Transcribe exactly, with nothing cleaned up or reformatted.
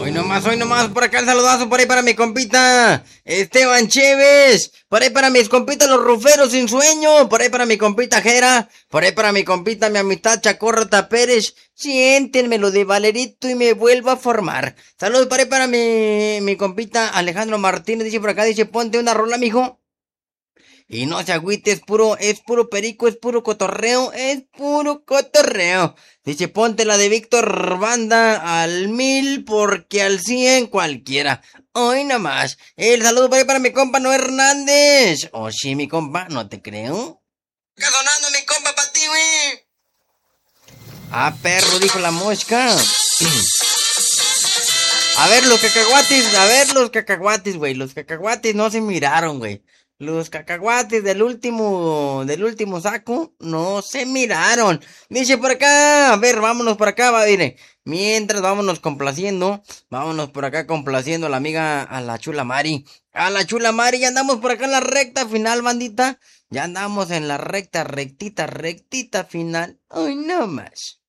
Hoy nomás, hoy nomás, por acá el saludazo por ahí para mi compita Esteban Chévez, por ahí para mis compitas los ruferos sin sueño, por ahí para mi compita Jera, por ahí para mi compita, mi amistad Chacorrota Pérez. Siéntenmelo de Valerito y me vuelvo a formar. Saludos por ahí para mi, mi compita Alejandro Martínez, dice por acá, dice ponte una rola, mijo. Y no se agüite, es puro, es puro perico, es puro cotorreo, es puro cotorreo. Dice, ponte la de Víctor Banda al mil porque al cien cualquiera. Hoy nomás. El saludo para, para mi compa No Hernández. Oh, sí, mi compa, no te creo. Está sonando mi compa para ti, güey. Ah, perro, dijo la mosca. A ver, los cacahuates, a ver los cacahuates, güey. Los cacahuates no se miraron, güey. Los cacahuates del último, del último saco, no se miraron. Dice por acá, a ver, vámonos por acá, va, mire. Mientras vámonos complaciendo, vámonos por acá complaciendo a la amiga, a la chula Mari. A la chula Mari, ya andamos por acá en la recta final, bandita. Ya andamos en la recta, rectita, rectita final. Ay, no más.